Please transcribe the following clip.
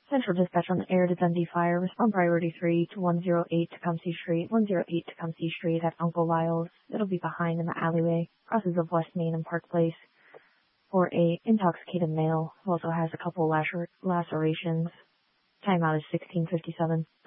Central dispatch on air to Dundee Fire. Respond priority 3 to 108 Tecumseh Street. 108 Tecumseh Street at Uncle Lyle's. It'll be behind in the alleyway. Crosses of West Main and Park Place. For a intoxicated male who also has a couple lacerations. Timeout is 16:57.